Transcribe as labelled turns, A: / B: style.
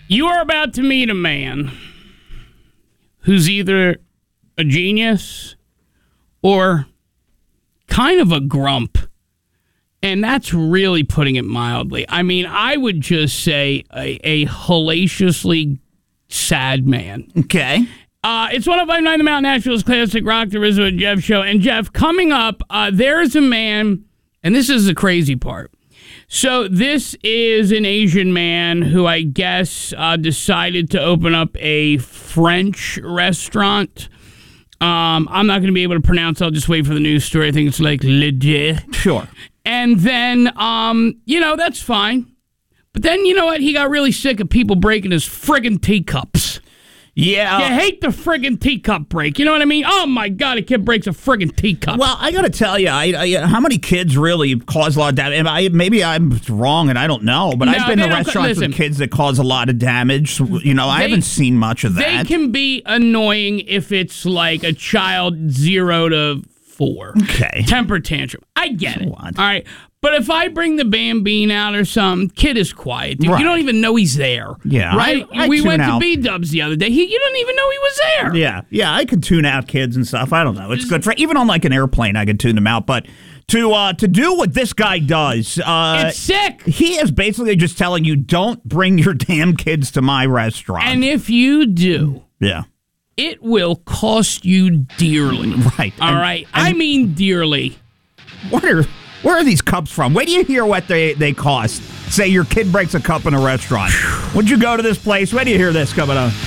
A: You are about to meet a man who's either a genius or kind of a grump. And that's really putting it mildly. I mean, I would just say a hellaciously sad man.
B: Okay.
A: It's 105.9 The Mountain Nationals Classic Rock, the Rizzo and Jeff Show. And Jeff, coming up, there's a man, and this is the crazy part. So this is an Asian man who I guess decided to open up a French restaurant. I'm not going to be able to pronounce. I'll just wait for the news story. I think it's like Le Deux.
B: Sure.
A: And then, that's fine. But then, you know what? He got really sick of people breaking his friggin' teacups.
B: Yeah.
A: You hate the friggin' teacup break. You know what I mean? Oh, my God, a kid breaks a friggin' teacup.
B: Well, I got to tell you, how many kids really cause a lot of damage? Maybe I'm wrong and I don't know, but I've been to restaurants with kids that cause a lot of damage. I haven't seen much of that.
A: They can be annoying if it's like a child 0 to 4.
B: Okay.
A: Temper tantrum. I get it. All right. But if I bring the Bambine out or something, kid is quiet. Dude. Right. You don't even know he's there.
B: Yeah.
A: Right? We went to B-Dubs the other day. You don't even know he was there.
B: Yeah. Yeah, I could tune out kids and stuff. I don't know. It's good for, even on like an airplane, I could tune them out. But to do what this guy does,
A: it's sick.
B: He is basically just telling you, don't bring your damn kids to my restaurant.
A: And if you do, it will cost you dearly.
B: Right.
A: All right. I mean dearly.
B: Where are these cups from? Wait till you hear what they cost. Say your kid breaks a cup in a restaurant. Would you go to this place? Where do you hear this coming up?